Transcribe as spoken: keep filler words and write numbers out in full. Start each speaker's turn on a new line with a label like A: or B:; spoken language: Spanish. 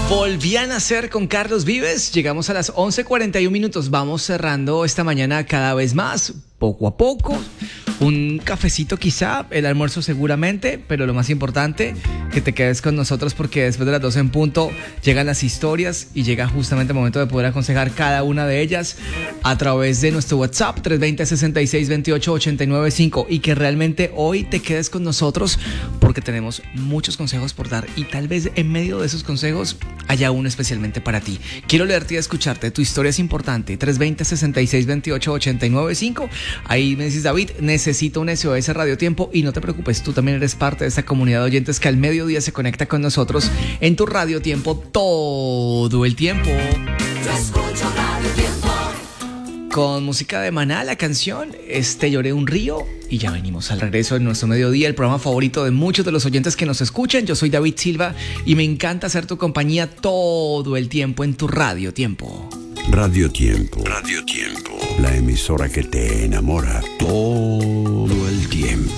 A: Volví a nacer con Carlos Vives. Llegamos a las once cuarenta y un minutos. Vamos cerrando esta mañana cada vez más, poco a poco. Un cafecito quizá, el almuerzo seguramente, pero lo más importante, que te quedes con nosotros porque después de las doce en punto llegan las historias y llega justamente el momento de poder aconsejar cada una de ellas a través de nuestro WhatsApp tres dos cero, seis seis dos ocho, ocho nueve cinco y que realmente hoy te quedes con nosotros porque tenemos muchos consejos por dar y tal vez en medio de esos consejos haya uno especialmente para ti. Quiero leerte y escucharte, tu historia es importante, tres dos cero, seis seis dos ocho, ocho nueve cinco. Ahí me dices, David, necesito Necesito un S O S Radio Tiempo y no te preocupes, tú también eres parte de esta comunidad de oyentes que al mediodía se conecta con nosotros en tu Radio Tiempo todo el tiempo.
B: Yo escucho Radio Tiempo.
A: Con música de Maná, la canción es Te lloré un río y ya venimos al regreso de nuestro mediodía, el programa favorito de muchos de los oyentes que nos escuchan. Yo soy David Silva y me encanta ser tu compañía todo el tiempo en tu Radio Tiempo.
C: Radio Tiempo. Radio Tiempo. La emisora que te enamora todo el tiempo.